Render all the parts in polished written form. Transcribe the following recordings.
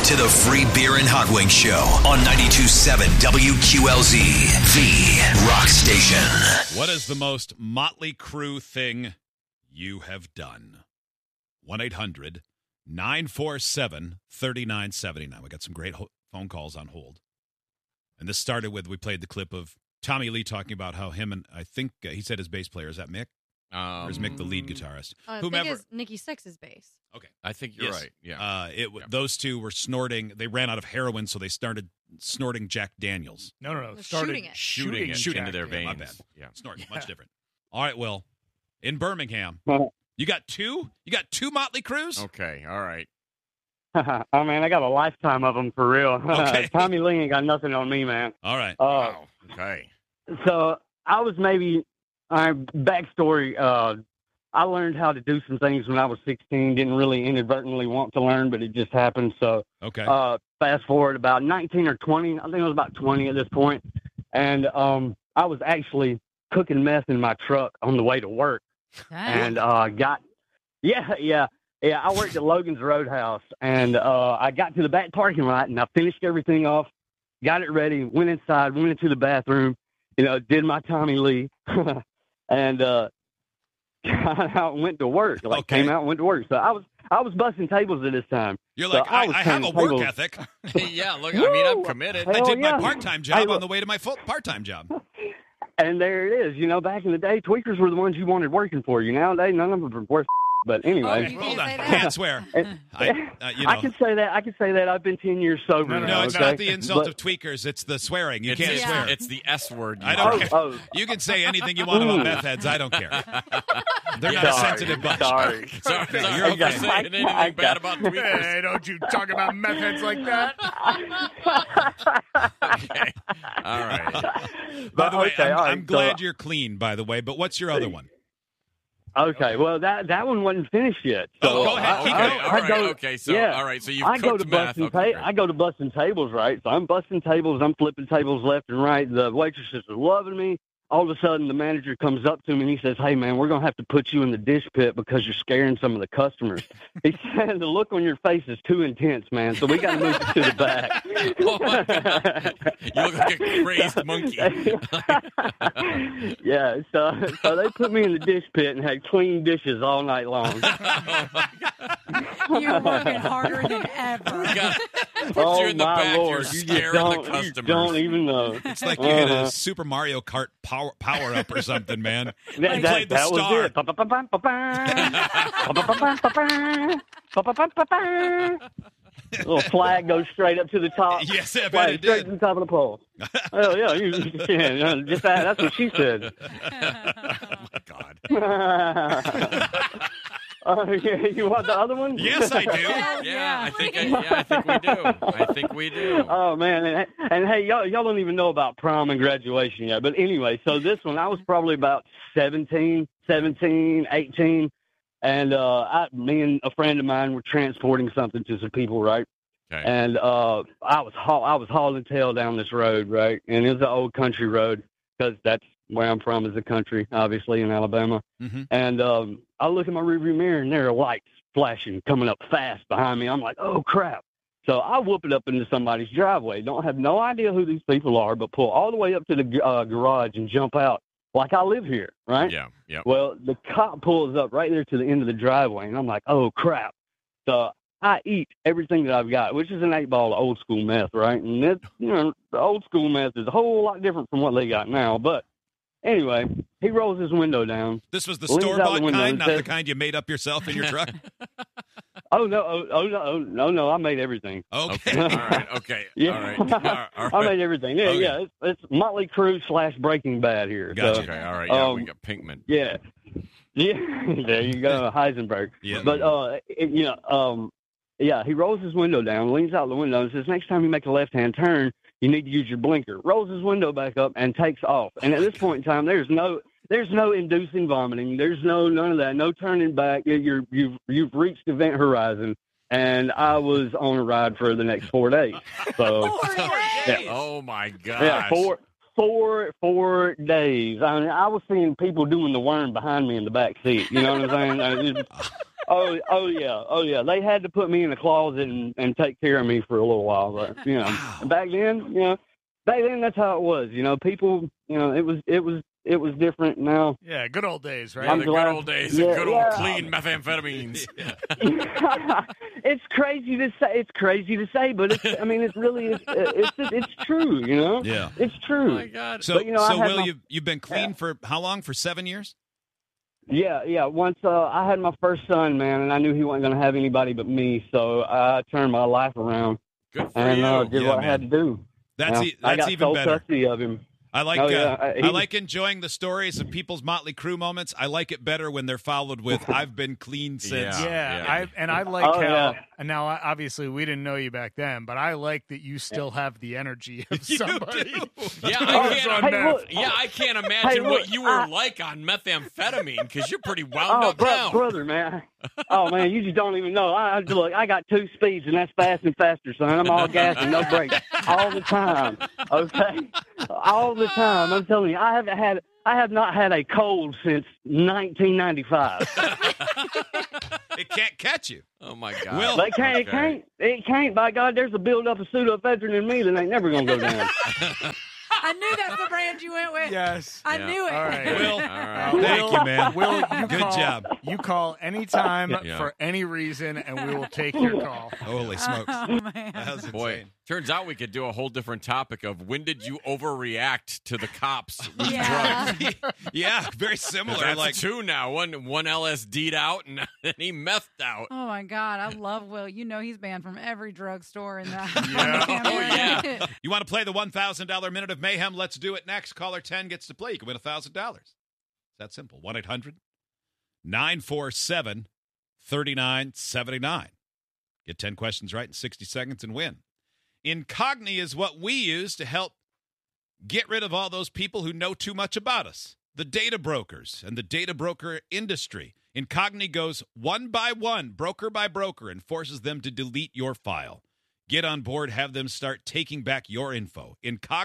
to the Free Beer and Hot Wings Show on 92.7 WQLZ, the rock station. What is the most Motley Crue thing you have done? 1-800-947-3979. We got some great phone calls on hold. And this started with, we played the clip of Tommy Lee talking about how him and, I think he said his bass player, is that Mick? Or is Mick the lead guitarist? I think it's Nikki Sixx's bass. Okay. I think you're right. Yeah. Those two were snorting. They ran out of heroin, so they started snorting Jack Daniels. No. Shooting it into their veins. My bad. Yeah. Snorting, much different. All right, Will. In Birmingham, you got two? You got two Motley Crues? Okay. All right. Oh, man, I got a lifetime of them for real. Okay. Tommy Lee ain't got nothing on me, man. All right. Wow. Okay. So I was backstory, I learned how to do some things when I was 16. Didn't really inadvertently want to learn, but it just happened. So Okay. fast forward about 19 or 20. I think it was about 20 at this point. And I was actually cooking meth in my truck on the way to work. And I worked at Logan's Roadhouse, and I got to the back parking lot, and I finished everything off, got it ready, went inside, went into the bathroom, did my Tommy Lee, and got out and went to work. Came out and went to work. So I was busting tables at this time. You're So like, I have a work ethic. Yeah, look, I mean, I'm committed. I did my yeah. part-time job on the way to my full part-time job. And there it is. Back in the day, tweakers were the ones you wanted working for you. Nowadays, none of them are worth. But anyway, you Hold on. say that? Can't swear. I can say that. I can say that. I've been 10 years sober. No, now, it's okay? not the insult But- of tweakers. It's the swearing. You It's can't the- swear. It's the S word. I don't care. Oh. You can say anything you want about meth heads. I don't care. They're not a Sorry. sensitive bunch. Sorry. Sorry, You're for okay. saying anything bad about tweakers. Hey, don't you talk about meth heads like that. Okay. All right. By the way, Okay, all right, I'm glad you're clean, by the way, but what's your other one? Okay, well that one wasn't finished yet. So Oh, go ahead. Keep Okay. going. All right. Okay. So, yeah. all right. So you've I go cooked to meth. busting Okay, I go to busting tables, right? So I'm busting tables, I'm flipping tables left and right. The waitresses are loving me. All of a sudden, the manager comes up to me and he says, "Hey, man, we're going to have to put you in the dish pit because you're scaring some of the customers." He said, "The look on your face is too intense, man, so we got to move you to the back." Oh, my God. You look like a crazed monkey. Yeah, so they put me in the dish pit and had clean dishes all night long. You're working harder than ever. We got put Oh, you in the my back. Lord. You're You just scaring the you customers. don't even know. It's like you hit a Super Mario Kart power-up or something, man. You played the That was star. it. Little flag goes straight up to the top. Yes, I bet Flag it straight did. to the top of the pole. Oh, yeah, just that's what she said. God. You want the other one? Yes, I do. Yeah, I think we do. I think we do. Oh, man. And hey, y'all don't even know about prom and graduation yet. But anyway, so this one, I was probably about 17, 18. And me and a friend of mine were transporting something to some people, right? Okay. And I was hauling tail down this road, right? And it was an old country road because that's where I'm from, is the country, obviously, in Alabama. Mm-hmm. And I look in my rearview mirror, and there are lights flashing, coming up fast behind me. I'm like, oh, crap. So I whoop it up into somebody's driveway. Don't have no idea who these people are, but pull all the way up to the garage and jump out like I live here, right? Yeah. Well, the cop pulls up right there to the end of the driveway, and I'm like, oh, crap. So I eat everything that I've got, which is an 8-ball of old school meth, right? And this, the old school meth is a whole lot different from what they got now. But anyway, he rolls his window down. This was the leans out store-bought the window kind, and not says, the kind you made up yourself in your truck? Oh, no, I made everything. Okay. All right. Okay. Yeah. All right. All I right. made everything. Yeah, Okay. yeah. It's Motley Crue / Breaking Bad here. Gotcha. Okay. All right. Yeah, we Um, got Pinkman. Yeah. Yeah. There you go, Heisenberg. Yeah. But, yeah, he rolls his window down, leans out the window, and says, next time you make a left-hand turn, you need to use your blinker. Rolls his window back up and takes off. And at this point in time, there's no inducing vomiting. There's none of that. No turning back. You've reached event horizon. And I was on a ride for the next 4 days. So, yeah. Oh my gosh. Yeah, 4 days. I mean, I was seeing people doing the worm behind me in the back seat. You know what I'm saying? Oh yeah. They had to put me in a closet and take care of me for a little while, but back then, that's how it was. People, it was different. Now, Yeah, good old days, right? Yeah, I'm the glad- good old days, yeah, the good old yeah. clean methamphetamines. it's crazy to say. It's crazy to say, but it's really it's true. Yeah. It's Oh true. my God. So, But, I had Will, my- you've been clean for how long? For 7 years? Yeah. Once I had my first son, man, and I knew he wasn't going to have anybody but me, so I turned my life around Good for and you. did Yeah, what I had to do. That's I got even sole better. custody of him. I like Oh, yeah. I like enjoying the stories of people's Motley Crue moments. I like it better when they're followed with "I've been clean since." Yeah. I like Oh, how. yeah. And now, obviously, we didn't know you back then, but I like that you still have the energy of You somebody. do. Yeah, I can't imagine Hey, what look, you were like on methamphetamine because you're pretty wound Oh, up now. brother, man. Oh, man, you just don't even know. Look, I got 2 speeds, and that's fast and faster, son. I'm all gas and no brakes all the time. Okay, all the time. I'm telling you, I have not had a cold since 1995. It can't catch you. Oh my God. Will, But it can't. By God, there's a buildup of pseudoephedrine in me that ain't never gonna go down. I knew that's the brand you went with. Yes. I Yeah. knew it. All right. Will, All right. thank you, man. Will, you Good call, job. You call anytime Yeah. for any reason, and we will take your call. Holy smokes! Oh, man. That was Boy, insane. turns out we could do a whole different topic of when did you overreact to the cops with Yeah. drugs? Yeah, very similar. That's Like, 2 now. One LSD'd out and he methed out. Oh my God, I love Will. He's banned from every drugstore in that. Yeah. Oh, yeah. you want to play the $1,000 minute of mayhem? Let's do it next. Caller 10 gets to play. You can win $1,000. It's that simple. 1-800-947-3979. Get 10 questions right in 60 seconds and win. Incogni is what we use to help get rid of all those people who know too much about us. The data brokers and the data broker industry. Incogni goes one by one, broker by broker, and forces them to delete your file. Get on board, have them start taking back your info.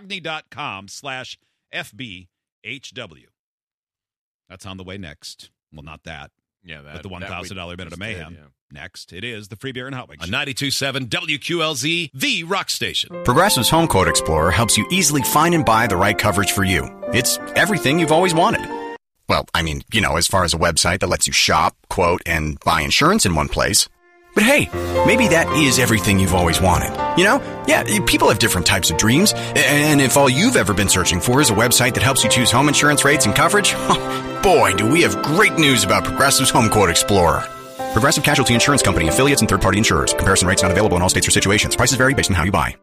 Incogni.com/FBHW. That's on the way next. Well, not that. Yeah, But the $1,000 minute of mayhem. Next, it is the Free Beer and Hot Wings. On 92.7 WQLZ, the rock station. Progressive's Home Quote Explorer helps you easily find and buy the right coverage for you. It's everything you've always wanted. Well, as far as a website that lets you shop, quote, and buy insurance in one place. But hey, maybe that is everything you've always wanted. Yeah, people have different types of dreams. And if all you've ever been searching for is a website that helps you choose home insurance rates and coverage, boy, do we have great news about Progressive's Home Quote Explorer. Progressive Casualty Insurance Company, affiliates, and third-party insurers. Comparison rates not available in all states or situations. Prices vary based on how you buy.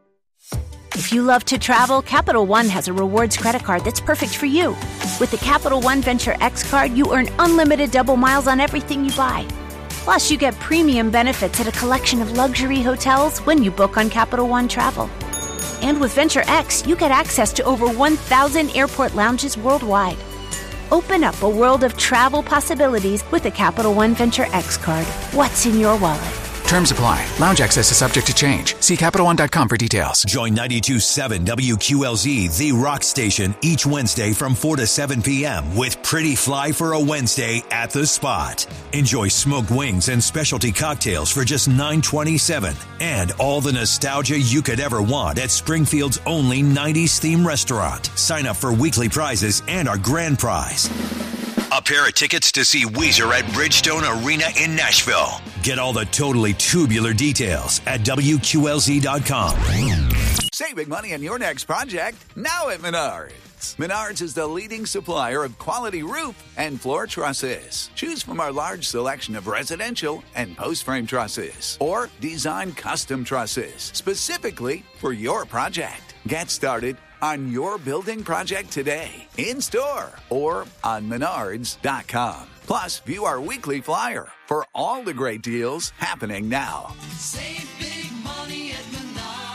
If you love to travel, Capital One has a rewards credit card that's perfect for you. With the Capital One Venture X card, you earn unlimited double miles on everything you buy. Plus, you get premium benefits at a collection of luxury hotels when you book on Capital One Travel. And with Venture X, you get access to over 1,000 airport lounges worldwide. Open up a world of travel possibilities with the Capital One Venture X card. What's in your wallet? Terms apply. Lounge access is subject to change. See CapitalOne.com for details. Join 92.7 WQLZ, the rock station, each Wednesday from 4 to 7 p.m. with Pretty Fly for a Wednesday at the Spot. Enjoy smoked wings and specialty cocktails for just $9.27. And all the nostalgia you could ever want at Springfield's only 90s theme restaurant. Sign up for weekly prizes and our grand prize. A pair of tickets to see Weezer at Bridgestone Arena in Nashville. Get all the totally tubular details at WQLZ.com. Save big money on your next project now at Menards. Menards is the leading supplier of quality roof and floor trusses. Choose from our large selection of residential and post-frame trusses or design custom trusses specifically for your project. Get started on your building project today, in-store, or on Menards.com. Plus, view our weekly flyer for all the great deals happening now. Save big money at Menards.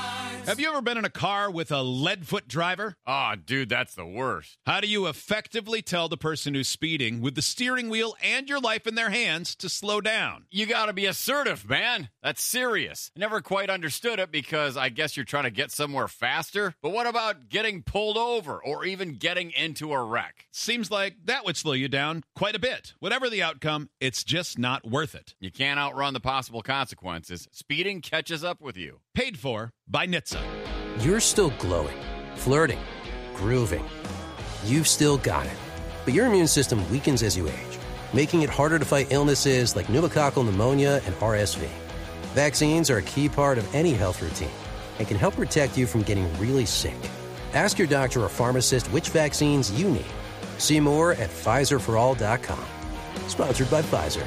Have you ever been in a car with a lead-foot driver? Oh, dude, that's the worst. How do you effectively tell the person who's speeding with the steering wheel and your life in their hands to slow down? You got to be assertive, man. That's serious. I never quite understood it because I guess you're trying to get somewhere faster. But what about getting pulled over or even getting into a wreck? Seems like that would slow you down quite a bit. Whatever the outcome, it's just not worth it. You can't outrun the possible consequences. Speeding catches up with you. Paid for by NHTSA. You're still glowing, flirting, grooving. You've still got it. But your immune system weakens as you age, making it harder to fight illnesses like pneumococcal pneumonia and RSV. Vaccines are a key part of any health routine and can help protect you from getting really sick. Ask your doctor or pharmacist which vaccines you need. See more at PfizerForAll.com. Sponsored by Pfizer.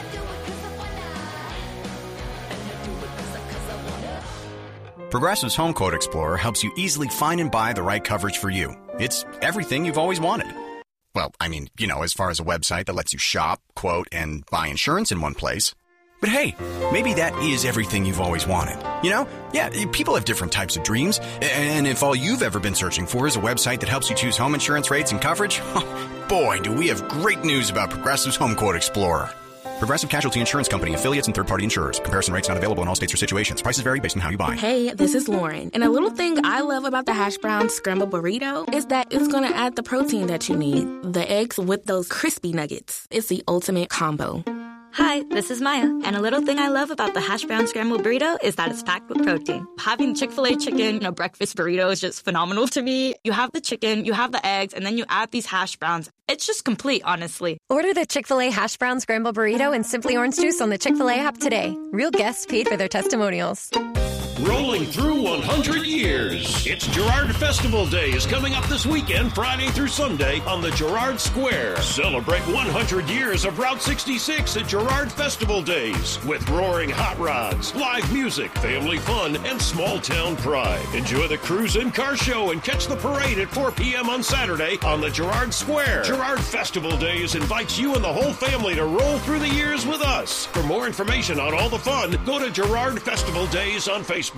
Progressive's Home Quote Explorer helps you easily find and buy the right coverage for you. It's everything you've always wanted. Well, I mean, as far as a website that lets you shop, quote, and buy insurance in one place. But hey, maybe that is everything you've always wanted. Yeah, people have different types of dreams. And if all you've ever been searching for is a website that helps you choose home insurance rates and coverage, boy, do we have great news about Progressive's Home Quote Explorer. Progressive Casualty Insurance Company, affiliates, and third-party insurers. Comparison rates not available in all states or situations. Prices vary based on how you buy. Hey, this is Lauren. And a little thing I love about the Hash Brown Scrambled Burrito is that it's going to add the protein that you need. The eggs with those crispy nuggets. It's the ultimate combo. Hi, this is Maya, and a little thing I love about the Hash Brown Scrambled Burrito is that it's packed with protein. Having Chick-fil-A chicken in a breakfast burrito is just phenomenal to me. You have the chicken, you have the eggs, and then you add these hash browns. It's just complete, honestly. Order the Chick-fil-A Hash Brown Scrambled Burrito and Simply Orange Juice on the Chick-fil-A app today. Real guests paid for their testimonials. Rolling through 100 years. It's Girard Festival Day is coming up this weekend, Friday through Sunday, on the Girard Square. Celebrate 100 years of Route 66 at Girard Festival Days with roaring hot rods, live music, family fun, and small-town pride. Enjoy the cruise and car show and catch the parade at 4 p.m. on Saturday on the Girard Square. Girard Festival Days invites you and the whole family to roll through the years with us. For more information on all the fun, go to Girard Festival Days on Facebook.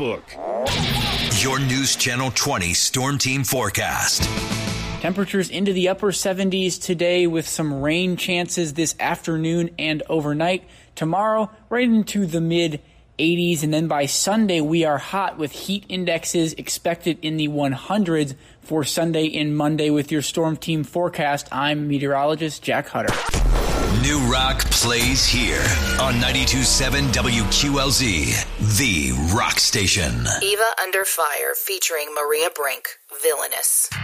Your News Channel 20 Storm Team Forecast. Temperatures into the upper 70s today with some rain chances this afternoon and overnight. Tomorrow, right into the mid 80s, and then by Sunday we are hot with heat indexes expected in the 100s for Sunday and Monday. With your Storm Team forecast, I'm meteorologist Jack Hutter. New Rock plays here on 92.7 WQLZ, the rock station. Eva Under Fire featuring Maria Brink, Villainous.